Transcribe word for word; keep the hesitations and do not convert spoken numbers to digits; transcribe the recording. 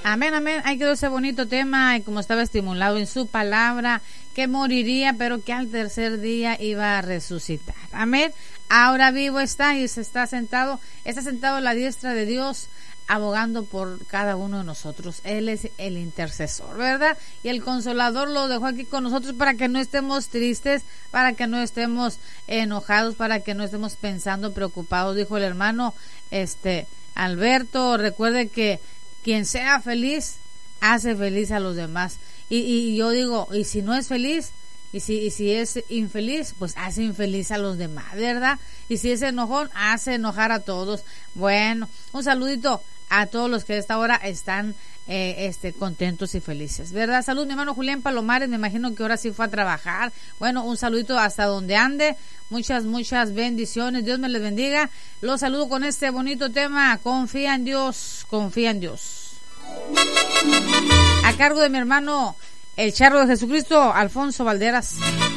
Amén, amén. Ahí quedó ese bonito tema y como estaba estimulado en su palabra, que moriría, pero que al tercer día iba a resucitar. Amén. Ahora vivo está y se está sentado, está sentado a la diestra de Dios, abogando por cada uno de nosotros. Él es el intercesor, ¿verdad? Y el consolador lo dejó aquí con nosotros para que no estemos tristes, para que no estemos enojados, para que no estemos pensando, preocupados. Dijo el hermano este Alberto, recuerde que quien sea feliz hace feliz a los demás. Y, y yo digo, y si no es feliz, y si, y si es infeliz, pues hace infeliz a los demás, ¿verdad? Y si es enojón, hace enojar a todos. Bueno, un saludito a todos los que a esta hora están eh, este contentos y felices, ¿verdad? Salud, mi hermano Julián Palomares, me imagino que ahora sí fue a trabajar. Bueno, un saludito hasta donde ande. Muchas, muchas bendiciones. Dios me les bendiga. Los saludo con este bonito tema. Confía en Dios, confía en Dios. A cargo de mi hermano, el Charro de Jesucristo, Alfonso Valderas.